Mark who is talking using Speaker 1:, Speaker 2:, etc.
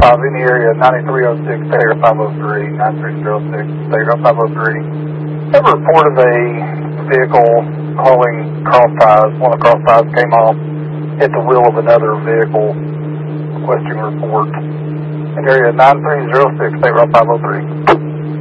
Speaker 1: 5 in the area 9306, State Area 503, 9306, State Area 503. Have a report of a vehicle hauling cross ties. One of the cross ties came off, hit the wheel of another vehicle. Requesting report. In area 9306, State Route 503.